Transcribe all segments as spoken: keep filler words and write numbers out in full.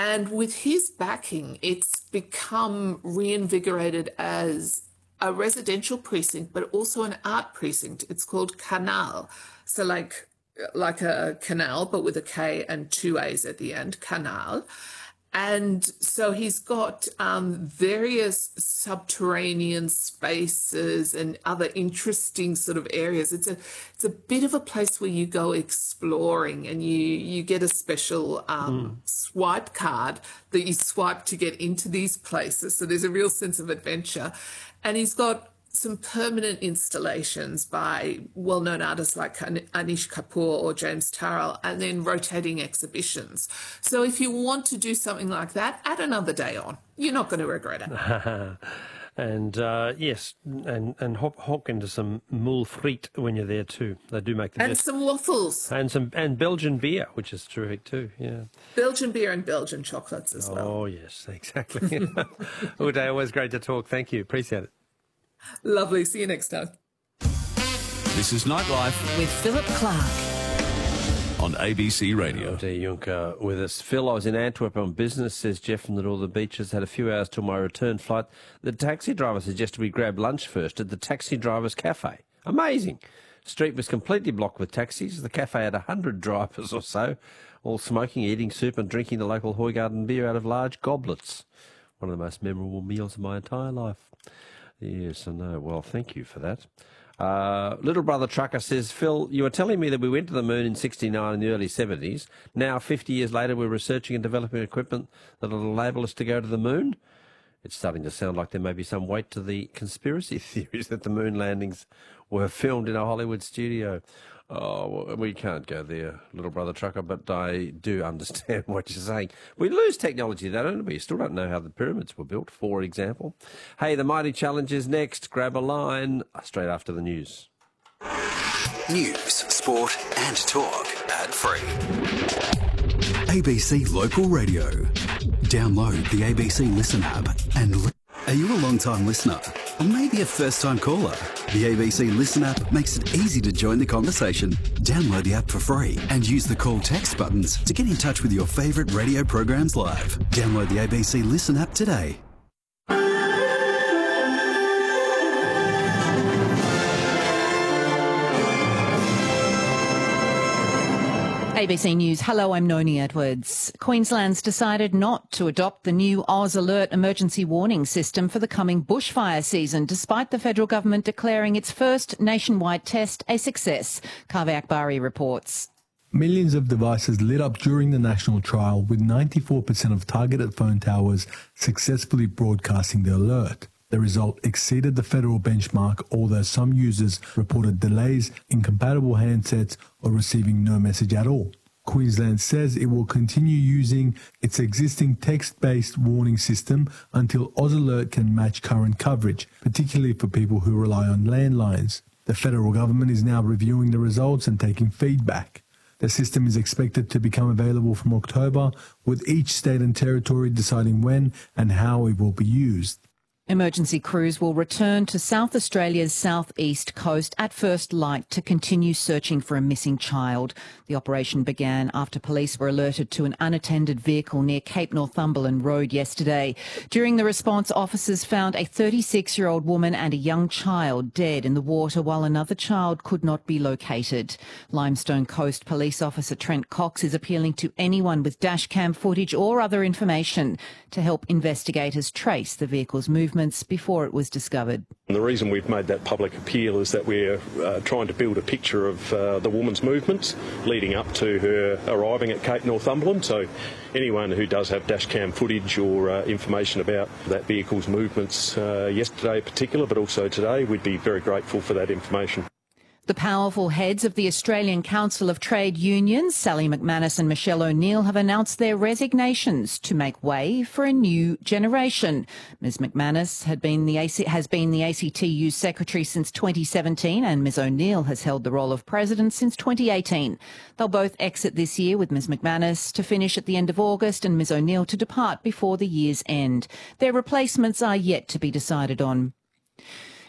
And with his backing, it's become reinvigorated as a residential precinct, but also an art precinct. It's called Canal. So like, like a canal, but with a K and two A's at the end, Canal. And so he's got um, various subterranean spaces and other interesting sort of areas. It's a it's a bit of a place where you go exploring, and you you get a special um, mm. swipe card that you swipe to get into these places. So there's a real sense of adventure. And he's got some permanent installations by well-known artists like Anish Kapoor or James Turrell, and then rotating exhibitions. So if you want to do something like that, add another day on. You're not going to regret it. And uh, yes, and and hop, hop into some moule frite when you're there too. They do make the and best. some waffles and some and Belgian beer, which is terrific too. Yeah, Belgian beer and Belgian chocolates as oh, well. Oh yes, exactly. All day, always great to talk. Thank you, appreciate it. Lovely. See you next time. This is Nightlife with Philip Clark on A B C Radio. D. Juncker with us. Phil, I was in Antwerp on business, says Jeff from the Northern Beaches. Had a few hours till my return flight. The taxi driver suggested we grab lunch first at the Taxi Drivers Cafe. Amazing. Street was completely blocked with taxis. The cafe had a hundred drivers or so, all smoking, eating soup and drinking the local Hooigarden beer out of large goblets. One of the most memorable meals of my entire life. Yes, I know. Well, thank you for that. Uh, Little Brother Trucker says, Phil, you were telling me that we went to the moon in sixty-nine in the early seventies. Now, fifty years later, we're researching and developing equipment that will enable us to go to the moon. It's starting to sound like there may be some weight to the conspiracy theories that the moon landings were filmed in a Hollywood studio. Oh, well, we can't go there, Little Brother Trucker, but I do understand what you're saying. We lose technology, though, don't we? We still don't know how the pyramids were built, for example. Hey, the Mighty Challenge is next. Grab a line straight after the news. News, sport and talk. Ad-free. A B C Local Radio. Download the A B C Listen app and... Li- Are you a long-time listener? Or maybe a first-time caller? The A B C Listen app makes it easy to join the conversation. Download the app for free and use the call text buttons to get in touch with your favourite radio programs live. Download the A B C Listen app today. A B C News. Hello, I'm Noni Edwards. Queensland's decided not to adopt the new Oz Alert emergency warning system for the coming bushfire season, despite the federal government declaring its first nationwide test a success. Kaveh Akbari reports. Millions of devices lit up during the national trial, with ninety-four percent of targeted phone towers successfully broadcasting the alert. The result exceeded the federal benchmark, although some users reported delays, incompatible handsets, or receiving no message at all. Queensland says it will continue using its existing text-based warning system until Oz Alert can match current coverage, particularly for people who rely on landlines. The federal government is now reviewing the results and taking feedback. The system is expected to become available from October, with each state and territory deciding when and how it will be used. Emergency crews will return to South Australia's southeast coast at first light to continue searching for a missing child. The operation began after police were alerted to an unattended vehicle near Cape Northumberland Road yesterday. During the response, officers found a thirty-six-year-old woman and a young child dead in the water, while another child could not be located. Limestone Coast Police Officer Trent Cox is appealing to anyone with dashcam footage or other information to help investigators trace the vehicle's movements before it was discovered. And the reason we've made that public appeal is that we're uh, trying to build a picture of uh, the woman's movements leading up to her arriving at Cape Northumberland. So anyone who does have dashcam footage or uh, information about that vehicle's movements uh, yesterday in particular, but also today, we'd be very grateful for that information. The powerful heads of the Australian Council of Trade Unions, Sally McManus and Michelle O'Neill, have announced their resignations to make way for a new generation. Ms McManus had been the A C, has been the A C T U's secretary since twenty seventeen, and Ms O'Neill has held the role of president since twenty eighteen. They'll both exit this year, with Ms McManus to finish at the end of August and Ms O'Neill to depart before the year's end. Their replacements are yet to be decided on.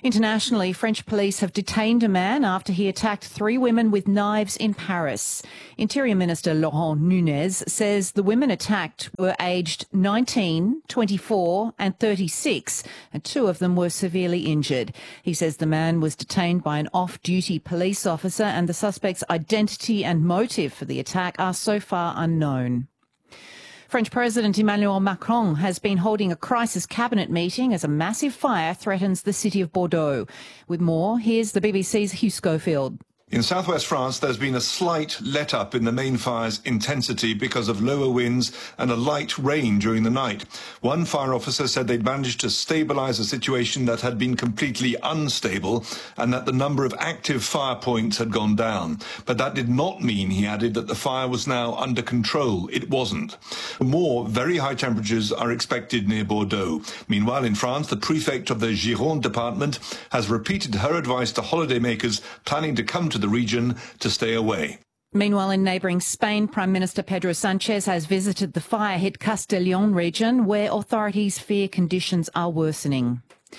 Internationally, French police have detained a man after he attacked three women with knives in Paris. Interior Minister Laurent Nunez says the women attacked were aged nineteen, twenty-four and thirty-six, and two of them were severely injured. He says the man was detained by an off-duty police officer and the suspect's identity and motive for the attack are so far unknown. French President Emmanuel Macron has been holding a crisis cabinet meeting as a massive fire threatens the city of Bordeaux. With more, here's the B B C's Hugh Schofield. In southwest France, there's been a slight let-up in the main fire's intensity because of lower winds and a light rain during the night. One fire officer said they'd managed to stabilise a situation that had been completely unstable and that the number of active fire points had gone down. But that did not mean, he added, that the fire was now under control. It wasn't. More very high temperatures are expected near Bordeaux. Meanwhile, in France, the prefect of the Gironde department has repeated her advice to holidaymakers planning to come to the region to stay away. Meanwhile, in neighbouring Spain, Prime Minister Pedro Sanchez has visited the fire-hit Castellón region, where authorities fear conditions are worsening.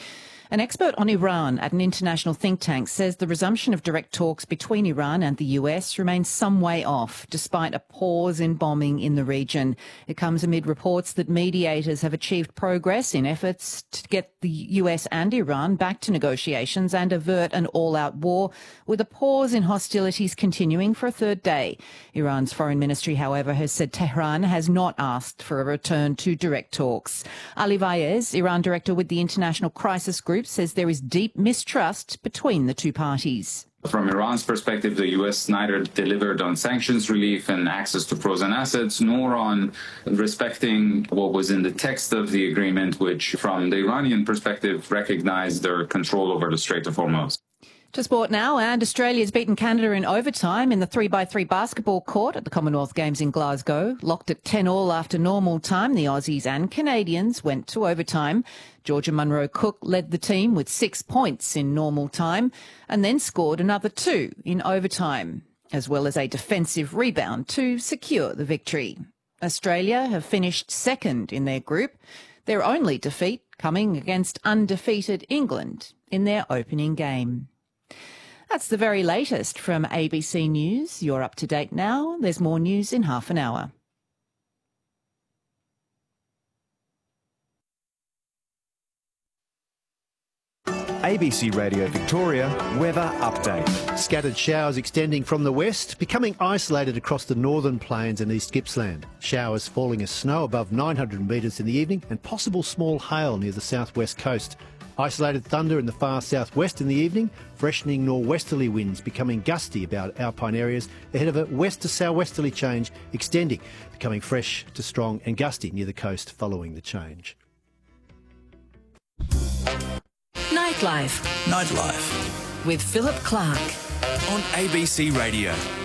An expert on Iran at an international think tank says the resumption of direct talks between Iran and the U S remains some way off, despite a pause in bombing in the region. It comes amid reports that mediators have achieved progress in efforts to get the U S and Iran back to negotiations and avert an all-out war, with a pause in hostilities continuing for a third day. Iran's foreign ministry, however, has said Tehran has not asked for a return to direct talks. Ali Vaez, Iran director with the International Crisis Group, says there is deep mistrust between the two parties. From Iran's perspective, the U S neither delivered on sanctions relief and access to frozen assets, nor on respecting what was in the text of the agreement, which, from the Iranian perspective, recognized their control over the Strait of Hormuz. To sport now, and Australia's beaten Canada in overtime in the three by three basketball court at the Commonwealth Games in Glasgow. Locked at ten all after normal time, the Aussies and Canadians went to overtime. Georgia Munro Cook led the team with six points in normal time and then scored another two in overtime, as well as a defensive rebound to secure the victory. Australia have finished second in their group, their only defeat coming against undefeated England in their opening game. That's the very latest from A B C News. You're up to date now. There's more news in half an hour. A B C Radio Victoria weather update. Scattered showers extending from the west, becoming isolated across the northern plains and East Gippsland. Showers falling as snow above nine hundred metres in the evening and possible small hail near the southwest coast. Isolated thunder in the far southwest in the evening, freshening norwesterly winds becoming gusty about alpine areas ahead of a west to southwesterly change extending, becoming fresh to strong and gusty near the coast following the change. Nightlife. Nightlife. With Philip Clark. On A B C Radio.